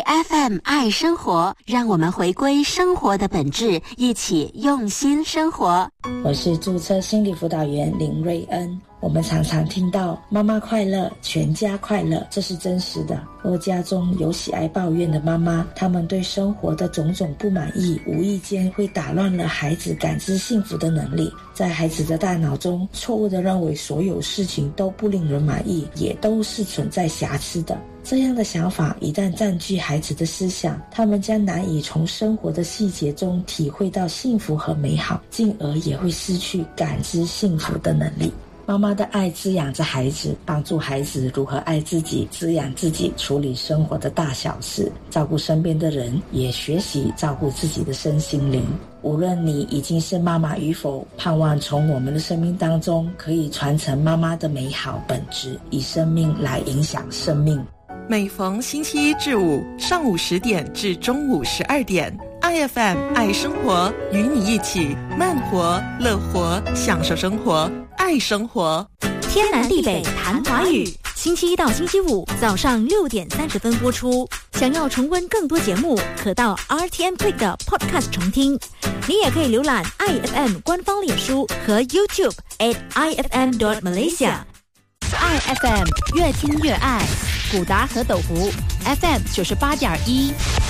IFM 爱生活，让我们回归生活的本质，一起用心生活。 我是注册心理辅导员林瑞恩。我们常常听到妈妈快乐，全家快乐，这是真实的。若家中有喜爱抱怨的妈妈，她们对生活的种种不满意，无意间会打乱了孩子感知幸福的能力。在孩子的大脑中，错误地认为所有事情都不令人满意，也都是存在瑕疵的。这样的想法一旦占据孩子的思想，他们将难以从生活的细节中体会到幸福和美好，进而也会失去感知幸福的能力。妈妈的爱滋养着孩子，帮助孩子如何爱自己，滋养自己，处理生活的大小事，照顾身边的人，也学习照顾自己的身心灵。无论你已经是妈妈与否，盼望从我们的生命当中可以传承妈妈的美好本质，以生命来影响生命。 每逢星期一至五上午10点至中午12点，IFM 爱生活，与你一起慢活、乐活，享受生活，爱生活。 天南地北谈华语，星期一到星期五早上6点30分播出。想要重温更多节目，可到 RTM Play 的 Podcast 重听。你也可以浏览 IFM 官方脸书和 YouTube @ifm.malaysia。IFM 越听越爱，古达和斗湖 FM 98.1。